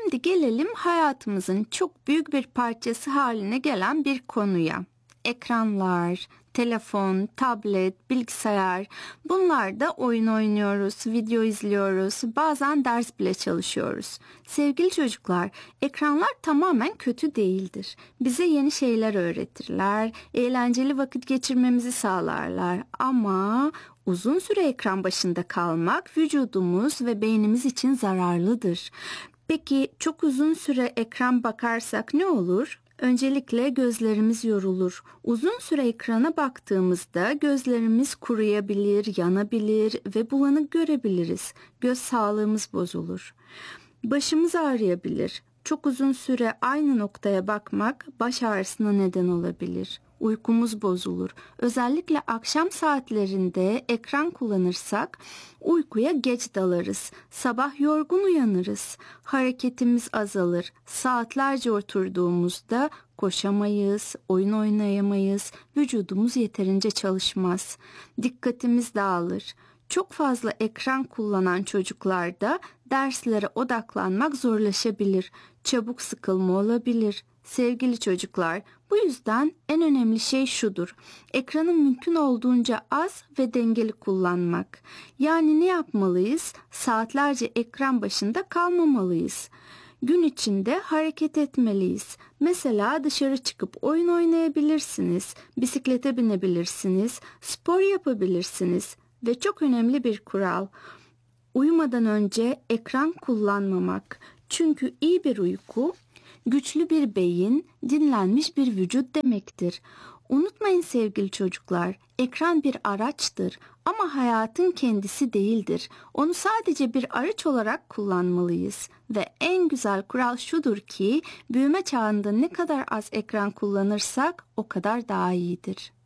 Şimdi gelelim hayatımızın çok büyük bir parçası haline gelen bir konuya. Ekranlar, telefon, tablet, bilgisayar, bunlarda oyun oynuyoruz, video izliyoruz, bazen ders bile çalışıyoruz. Sevgili çocuklar, ekranlar tamamen kötü değildir. Bize yeni şeyler öğretirler, eğlenceli vakit geçirmemizi sağlarlar ama uzun süre ekran başında kalmak vücudumuz ve beynimiz için zararlıdır. Peki çok uzun süre ekran bakarsak ne olur? Öncelikle gözlerimiz yorulur. Uzun süre ekrana baktığımızda gözlerimiz kuruyabilir, yanabilir ve bulanık görebiliriz. Göz sağlığımız bozulur. Başımız ağrıyabilir. Çok uzun süre aynı noktaya bakmak baş ağrısına neden olabilir. Uykumuz bozulur. Özellikle akşam saatlerinde ekran kullanırsak uykuya geç dalarız. Sabah yorgun uyanırız. Hareketimiz azalır. Saatlerce oturduğumuzda koşamayız, oyun oynayamayız. Vücudumuz yeterince çalışmaz. Dikkatimiz dağılır. Çok fazla ekran kullanan çocuklarda derslere odaklanmak zorlaşabilir. Çabuk sıkılma olabilir. Sevgili çocuklar, bu yüzden en önemli şey şudur. Ekranı mümkün olduğunca az ve dengeli kullanmak. Yani ne yapmalıyız? Saatlerce ekran başında kalmamalıyız. Gün içinde hareket etmeliyiz. Mesela dışarı çıkıp oyun oynayabilirsiniz, bisiklete binebilirsiniz, spor yapabilirsiniz. Ve çok önemli bir kural. Uyumadan önce ekran kullanmamak. Çünkü iyi bir uyku, güçlü bir beyin, dinlenmiş bir vücut demektir. Unutmayın sevgili çocuklar, ekran bir araçtır ama hayatın kendisi değildir. Onu sadece bir araç olarak kullanmalıyız. Ve en güzel kural şudur ki, büyüme çağında ne kadar az ekran kullanırsak o kadar daha iyidir.